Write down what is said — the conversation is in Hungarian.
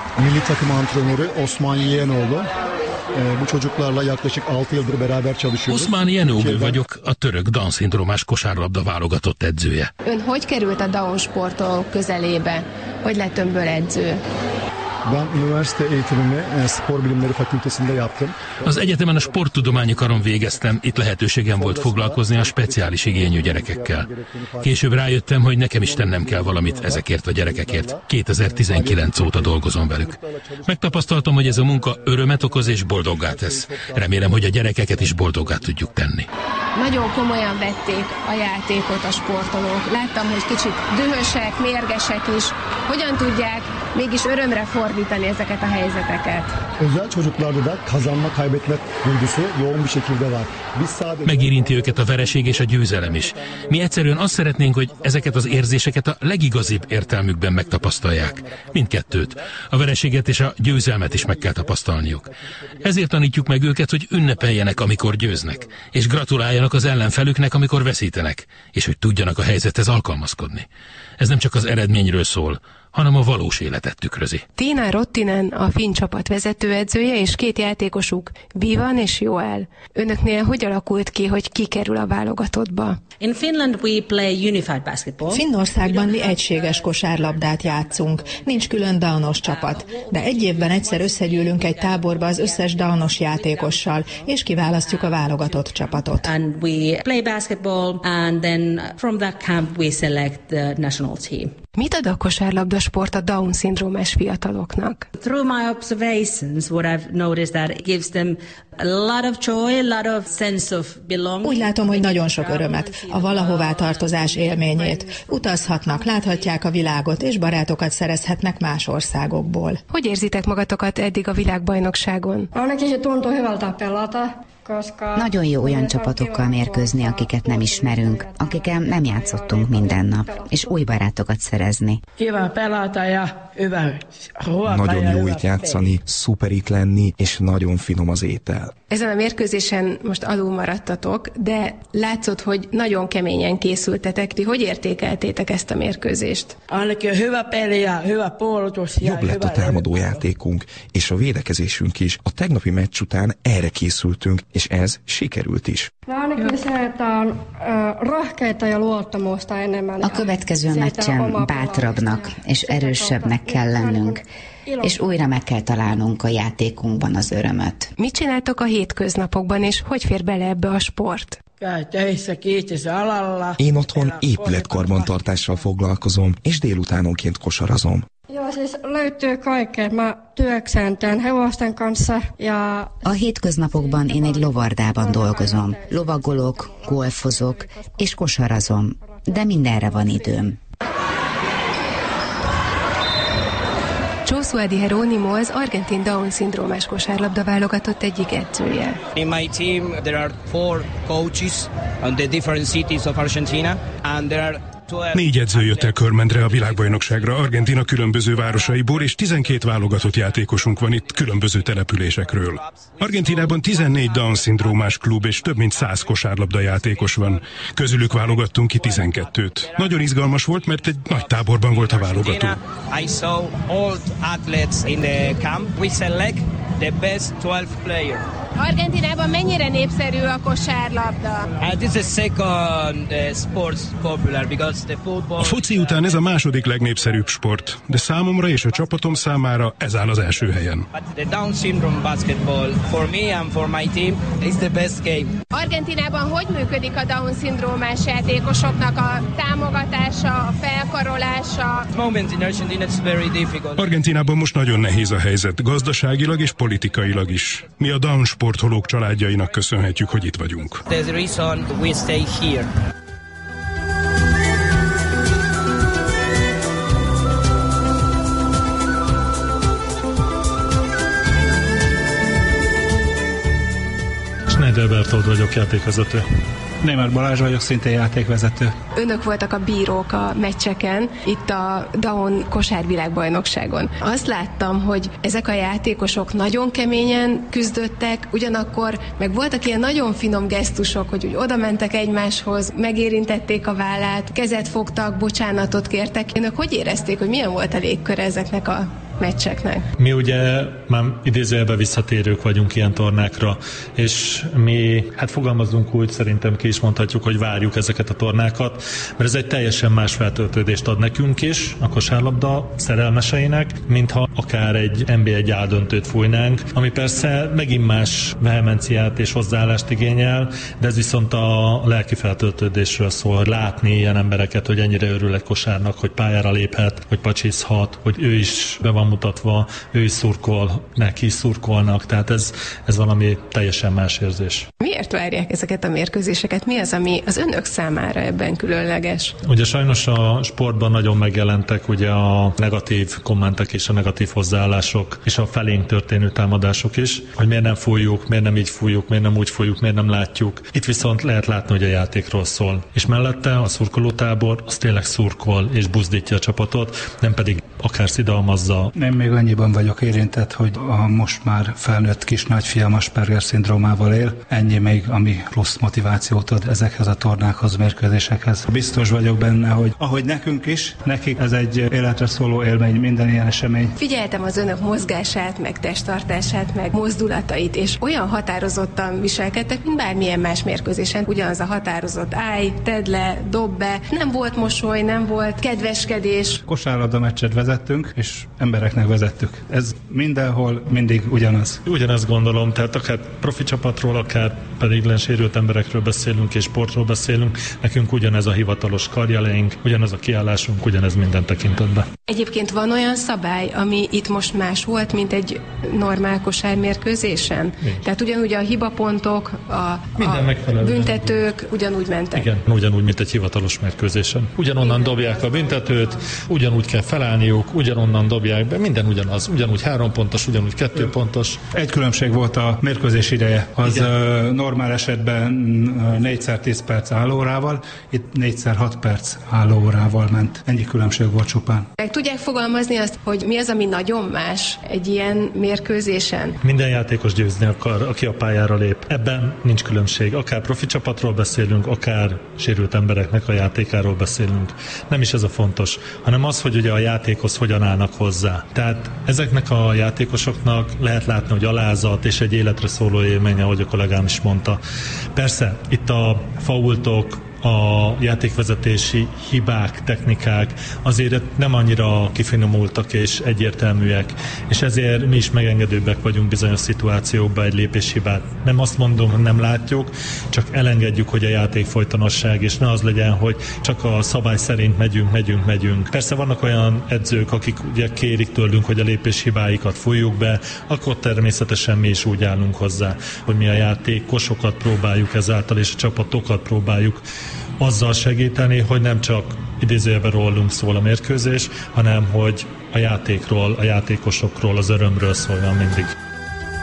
Milli takım antrenörü Osman Yeğenoğlu. Bu çocuklarla yaklaşık 6 yıldır beraber çalışıyoruz. Osman Yeğenoğlu vagyok, a török Down-szindrómás kosárlabda válogatott edzője. Ön hogy került a Down sportolók közelébe? Hogy lett önből edző? Ben üniversite eğitimimi Spor Bilimleri Fakültesinde yaptım. Az egyetemen a sporttudományi karon végeztem, itt lehetőségem volt foglalkozni a speciális igényű gyerekekkel. Később rájöttem, hogy nekem is tennem kell valamit ezekért a gyerekekért. 2019 óta dolgozom velük. Megtapasztaltam, hogy ez a munka örömet okoz és boldoggá tesz. Remélem, hogy a gyerekeket is boldoggá tudjuk tenni. Nagyon komolyan vették a játékot a sportolók. Láttam, hogy kicsit dühösek, mérgesek is. Hogyan tudják mégis örömre fordítani ezeket a helyzeteket? Özel çocuklarda da kazanma kaybetme duygusu yoğun bir şekilde var. Megérinti őket a vereség és a győzelem is. Mi egyszerűen azt szeretnénk, hogy ezeket az érzéseket a legigazibb értelmükben megtapasztalják. Mindkettőt. A vereséget és a győzelmet is meg kell tapasztalniuk. Ezért tanítjuk meg őket, hogy ünnepeljenek, amikor győznek, és gratuláljanak az ellenfelüknek, amikor veszítenek, és hogy tudjanak a helyzethez alkalmazkodni. Ez nem csak az eredményről szól, hanem a valós életet tükrözi. Tiina Rottinen a finn csapat vezetőedzője, és két játékosuk, Vivan és Joel. Önöknél hogy alakult ki, hogy ki kerül a válogatottba? In Finland we play unified basketball. Finnországban mi egységes kosárlabdát játszunk. Nincs külön Downos csapat, de egy évben egyszer összegyűlünk egy táborba az összes Downos játékossal, és kiválasztjuk a válogatott csapatot. And we play basketball, and then from that camp we select the national team. Mit ad a kosárlabda sport a Down-szindrómás fiataloknak? Through my observations, what I've noticed that it gives them a lot of joy, a lot of sense of belonging. Úgy látom, hogy nagyon sok örömet, a valahová tartozás élményét. Utazhatnak, láthatják a világot, és barátokat szerezhetnek más országokból. Hogy érzitek magatokat eddig a világbajnokságon? Nagyon jó olyan csapatokkal mérkőzni, akiket nem ismerünk, akikkel nem játszottunk minden nap, és új barátokat szerezni. Nagyon jó itt játszani, szuper itt lenni, és nagyon finom az étel. Ezen a mérkőzésen most alul maradtatok, de látszott, hogy nagyon keményen készültetek. Ti hogy értékeltétek ezt a mérkőzést? Jobb lett a támadójátékunk, és a védekezésünk is. A tegnapi meccs után erre készültünk, és ez sikerült is. A következő meccsen bátrabbnak és erősebbnek kell lennünk, és újra meg kell találnunk a játékunkban az örömöt. Mit csináltok a hétköznapokban, és hogy fér bele ebbe a sport? Én otthon épületkarbantartással foglalkozom, és délutánonként kosarazom. A hétköznapokban én egy lovardában dolgozom. Lovagolok, golfozok és kosarazom, de mindenre van időm. Josué Di Jerónimo az argentin Down-szindrómás kosárlabda válogatott egyik edzője. In my team there are 4 coaches on the different cities of Argentina, and there are 4 edző jött el körmendre a világbajnokságra Argentína különböző városaiból, és 12 válogatott játékosunk van itt különböző településekről. Argentínában 14 Down-szindrómás klub és több mint 100 kosárlabda játékos van. Közülük válogattunk ki 12-t. Nagyon izgalmas volt, mert egy nagy táborban volt a válogató. I saw all athletes in the camp. We select the best 12 players. Argentinában mennyire népszerű a kosárlabda? This is the second sports popular because the football. A foci után ez a második legnépszerűbb sport, de számomra és a csapatom számára ez áll az első helyen. But the Down syndrome basketball for me and for my team is the best game. Argentinában hogy működik a Down-szindrómás játékosoknak a támogatása, a felkarolása? Moment in Argentina it's very difficult. Argentinában most nagyon nehéz a helyzet, gazdaságilag és politikailag is. Mi a Down sportolók családjainak köszönhetjük, hogy itt vagyunk. There's a reason we stay here. Schneider Bertold vagyok, játékvezető. Németh Balázs vagyok, szintén játékvezető. Önök voltak a bírók a meccseken, itt a Down kosárvilágbajnokságon. Azt láttam, hogy ezek a játékosok nagyon keményen küzdöttek, ugyanakkor meg voltak ilyen nagyon finom gesztusok, hogy úgy oda mentek egymáshoz, megérintették a vállát, kezet fogtak, bocsánatot kértek. Önök hogy érezték, hogy milyen volt a légkör ezeknek a meccseknek. Mi ugye már idézőjelben visszatérők vagyunk ilyen tornákra, és mi, hát fogalmazunk úgy, szerintem ki is mondhatjuk, hogy várjuk ezeket a tornákat, mert ez egy teljesen más feltöltődést ad nekünk is, a kosárlabda szerelmeseinek, mintha akár egy NB1 áldöntőt fújnánk, ami persze megint más vehemenciát és hozzáállást igényel, de ez viszont a lelki feltöltődésről szól, hogy látni ilyen embereket, hogy ennyire örül egy kosárnak, hogy pályára léphet, hogy pacsizhat, hogy ő is be van mutatva, ő is szurkol, neki is szurkolnak, tehát ez valami teljesen más érzés. Miért várják ezeket a mérkőzéseket? Mi az, ami az önök számára ebben különleges? Ugye sajnos a sportban nagyon megjelentek ugye a negatív kommentek és a negatív hozzáállások, és a felénk történő támadások is, hogy miért nem fújjuk, miért nem így fújjuk, miért nem úgy fújjuk, miért nem látjuk. Itt viszont lehet látni, hogy a játékról szól. És mellette a szurkolótábor az tényleg szurkol és buzdítja a csapatot, nem pedig akár szidalmazza. Én még annyiban vagyok érintett, hogy a most már felnőtt kis nagyfiam Asperger-szindrómával él. Ennyi még, ami plusz motivációt ad ezekhez a tornákhoz, mérkőzésekhez. Biztos vagyok benne, hogy ahogy nekünk is, nekik ez egy életre szóló élmény, minden ilyen esemény. Figyeltem az önök mozgását, meg testtartását, meg mozdulatait, és olyan határozottan viselkedtek, mint bármilyen más mérkőzésen. Ugyanaz a határozott állj, tedd le, dob be. Nem volt mosoly, nem volt kedveskedés. Kosárlabda meccset vezettünk, és embereknek vezettük. Ez mindenhol mindig ugyanaz. Ugyanezt gondolom, tehát akár profi csapatról, akár pedig sérült emberekről beszélünk és sportról beszélünk, nekünk ugyanez a hivatalos karjeleink, ugyanez a kiállásunk, ugyanez minden tekintetben. Egyébként van olyan szabály, ami itt most más volt, mint egy normál kosármérkőzésen? Tehát ugyanúgy a hibapontok, a büntetők ugyanúgy mentek? Igen, ugyanúgy, mint egy hivatalos mérkőzésen. Ugyanonnan dobják a büntetőt, ugyanúgy kell felállniuk, ugyanonnan dobják be, minden ugyanaz. Ugyanúgy 3 pontos, ugyanúgy 2 pontos. Egy különbség volt a mérkőzés ideje. Az normál esetben 4x10 perc állórával, itt 4x6 perc állórával ment. Ennyi különbség volt csupán. Tudják fogalmazni azt, hogy mi az, ami nagyon más egy ilyen mérkőzésen? Minden játékos győzni akar, aki a pályára lép. Ebben nincs különbség. Akár profi csapatról beszélünk, akár sérült embereknek a játékáról beszélünk. Nem is ez a fontos, hanem az, hogy ugye a játékhoz hogyan állnak hozzá. Tehát ezeknek a játékosoknak lehet látni, hogy alázat és egy életre szóló élmény, ahogy a kollégám is mondta. Persze, itt a faultok, a játékvezetési hibák, technikák azért nem annyira kifinomultak és egyértelműek, és ezért mi is megengedőbbek vagyunk bizonyos szituációkban egy lépéshibát. Nem azt mondom, hogy nem látjuk, csak elengedjük, hogy a játék folytonosság, és ne az legyen, hogy csak a szabály szerint megyünk. Persze vannak olyan edzők, akik ugye kérik tőlünk, hogy a lépéshibáikat fújjuk be, akkor természetesen mi is úgy állunk hozzá, hogy mi a játékosokat próbáljuk ezáltal, és a csapatokat próbáljuk azzal segíteni, hogy nem csak idézőjelben rólunk szól a mérkőzés, hanem hogy a játékról, a játékosokról, az örömről szóljon mindig.